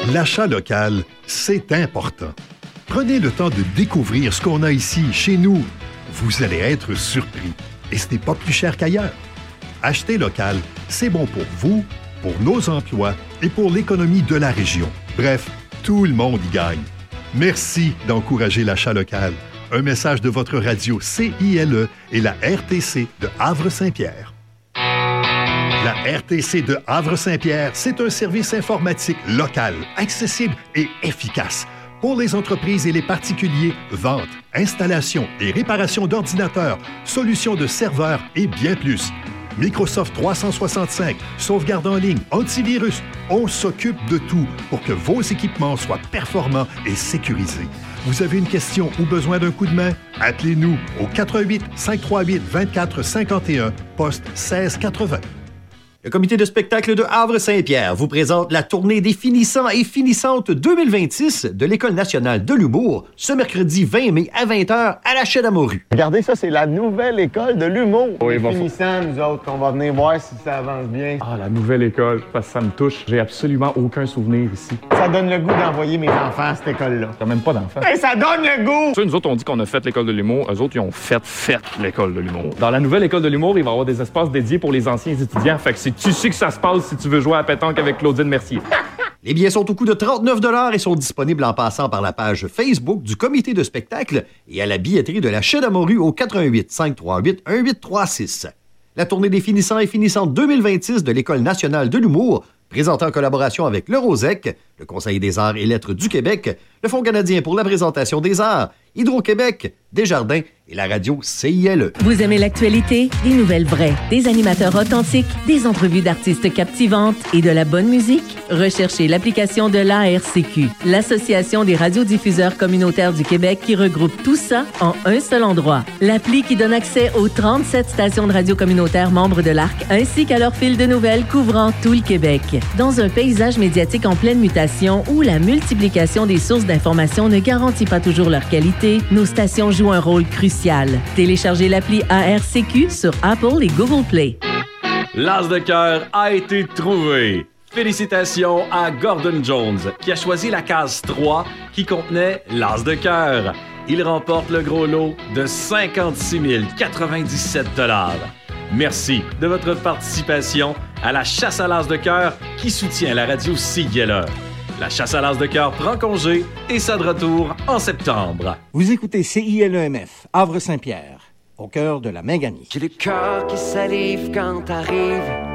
L'achat local, c'est important. Prenez le temps de découvrir ce qu'on a ici, chez nous. Vous allez être surpris. Et ce n'est pas plus cher qu'ailleurs. Acheter local, c'est bon pour vous, pour nos emplois et pour l'économie de la région. Bref, tout le monde y gagne. Merci d'encourager l'achat local. Un message de votre radio CILE et la RTC de Havre-Saint-Pierre. La RTC de Havre-Saint-Pierre, c'est un service informatique local, accessible et efficace. Pour les entreprises et les particuliers, vente, installation et réparation d'ordinateurs, solutions de serveurs et bien plus. Microsoft 365, sauvegarde en ligne, antivirus, on s'occupe de tout pour que vos équipements soient performants et sécurisés. Vous avez une question ou besoin d'un coup de main? Appelez-nous au 88 538 24 51, poste 1680. Le comité de spectacle de Havre-Saint-Pierre vous présente la tournée des finissants et finissantes 2026 de l'École nationale de l'humour ce mercredi 20 mai à 20h à la Chaîne-à-Morue. Regardez ça, c'est la nouvelle école de l'humour. Oui, les finissants, nous autres, on va venir voir si ça avance bien. Ah, la nouvelle école, parce que ça me touche. J'ai absolument aucun souvenir ici. Ça donne le goût d'envoyer mes enfants à cette école-là. T'as même pas d'enfants. Et ça donne le goût! Tu sais, nous autres, on dit qu'on a fait l'école de l'humour. Eux autres, ils ont fait l'école de l'humour. Dans la nouvelle école de l'humour, il va y avoir des espaces dédiés pour les anciens étudiants. Fait que c'est ici que ça se passe si tu veux jouer à pétanque avec Claudine Mercier. Les billets sont au coût de 39 $ et sont disponibles en passant par la page Facebook du comité de spectacle et à la billetterie de la Chaîne-à-Morue au 88 538 1836. La tournée des finissants et finissantes 2026 de l'École nationale de l'humour, présentée en collaboration avec le Rosec, le Conseil des arts et lettres du Québec, le Fonds canadien pour la présentation des arts, Hydro-Québec, Desjardins et la radio CILE. Vous aimez l'actualité? Des nouvelles vraies, des animateurs authentiques, des entrevues d'artistes captivantes et de la bonne musique? Recherchez l'application de l'ARCQ, l'Association des radiodiffuseurs communautaires du Québec, qui regroupe tout ça en un seul endroit. L'appli qui donne accès aux 37 stations de radio communautaires membres de l'ARC, ainsi qu'à leur fil de nouvelles couvrant tout le Québec. Dans un paysage médiatique en pleine mutation où la multiplication des sources d'information ne garantit pas toujours leur qualité, nos stations jouent un rôle crucial. Téléchargez l'appli ARCQ sur Apple et Google Play. L'as de cœur a été trouvé. Félicitations à Gordon Jones, qui a choisi la case 3 qui contenait l'as de cœur. Il remporte le gros lot de 56 097 $. Merci de votre participation à la chasse à l'as de cœur qui soutient la radio CILE. La chasse à l'as de cœur prend congé et sera de retour en septembre. Vous écoutez CILEMF, Havre-Saint-Pierre, au cœur de la Méganie. J'ai le cœur qui salive quand t'arrives.